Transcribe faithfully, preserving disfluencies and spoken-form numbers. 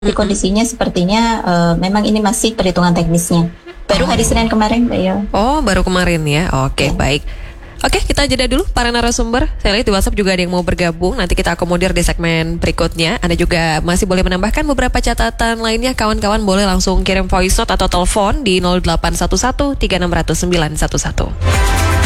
Tapi kondisinya sepertinya uh, memang ini masih perhitungan teknisnya. Baru hari Senin kemarin, Mbak Yo. Oh, baru kemarin ya. Oke, Ya. baik. Oke, kita jeda dulu para narasumber. Saya lihat di WhatsApp juga ada yang mau bergabung. Nanti kita akomodir di segmen berikutnya. Anda juga masih boleh menambahkan beberapa catatan lainnya. Kawan-kawan boleh langsung kirim voice note atau telepon di nol delapan satu satu tiga enam nol nol sembilan satu satu.